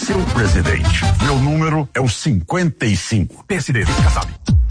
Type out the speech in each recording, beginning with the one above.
seu presidente. Meu número é o 55. PSD, já sabe.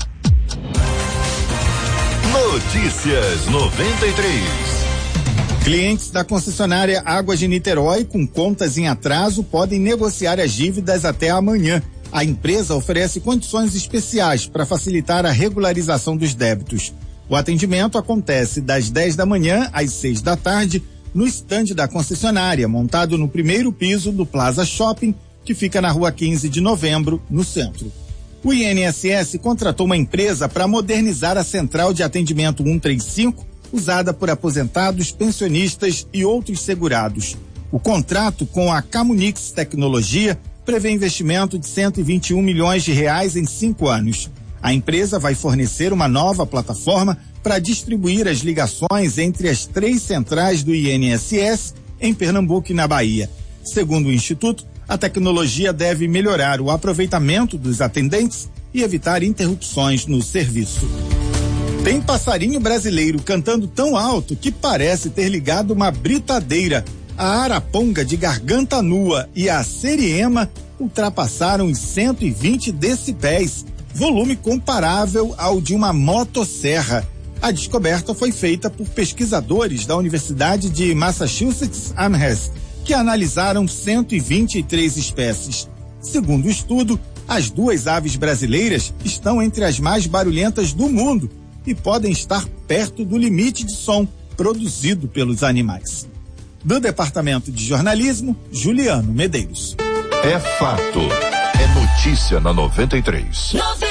Notícias 93. Clientes da concessionária Águas de Niterói com contas em atraso podem negociar as dívidas até amanhã. A empresa oferece condições especiais para facilitar a regularização dos débitos. O atendimento acontece das 10 da manhã às 6 da tarde no estande da concessionária, montado no primeiro piso do Plaza Shopping, que fica na rua 15 de novembro, no centro. O INSS contratou uma empresa para modernizar a central de atendimento 135, usada por aposentados, pensionistas e outros segurados. O contrato com a Camunix Tecnologia prevê investimento de R$121 milhões em 5 anos. A empresa vai fornecer uma nova plataforma para distribuir as ligações entre as 3 centrais do INSS em Pernambuco e na Bahia. Segundo o Instituto, a tecnologia deve melhorar o aproveitamento dos atendentes e evitar interrupções no serviço. Tem passarinho brasileiro cantando tão alto que parece ter ligado uma britadeira. A araponga de garganta nua e a seriema ultrapassaram os 120 decibéis, volume comparável ao de uma motosserra. A descoberta foi feita por pesquisadores da Universidade de Massachusetts Amherst, que analisaram 123 espécies. Segundo o estudo, as 2 aves brasileiras estão entre as mais barulhentas do mundo e podem estar perto do limite de som produzido pelos animais. Do Departamento de Jornalismo, Juliano Medeiros. É fato. É notícia na 93.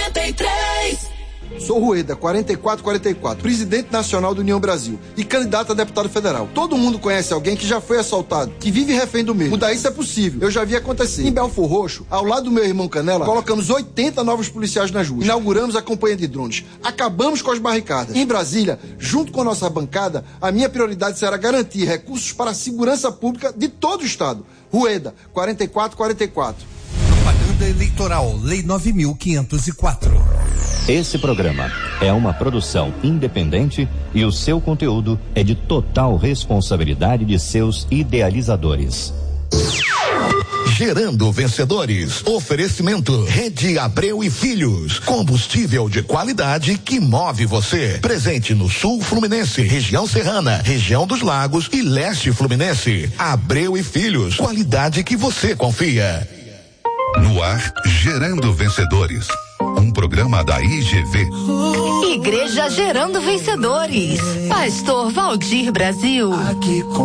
93. Sou Rueda, 4444, presidente nacional do União Brasil e candidato a deputado federal. Todo mundo conhece alguém que já foi assaltado, que vive refém do medo. Mudar isso é possível, eu já vi acontecer. Em Belfor Roxo, ao lado do meu irmão Canela, colocamos 80 novos policiais nas ruas. Inauguramos a campanha de drones. Acabamos com as barricadas. Em Brasília, junto com a nossa bancada, a minha prioridade será garantir recursos para a segurança pública de todo o estado. Rueda, 4444. Propaganda eleitoral, Lei 9.504. Esse programa é uma produção independente e o seu conteúdo é de total responsabilidade de seus idealizadores. Gerando vencedores. Oferecimento Rede Abreu e Filhos. Combustível de qualidade que move você. Presente no Sul Fluminense, região serrana, região dos Lagos e Leste Fluminense. Abreu e Filhos. Qualidade que você confia. No ar, Gerando Vencedores. Um programa da IGV. Igreja Gerando Vencedores. Pastor Valdir Brasil.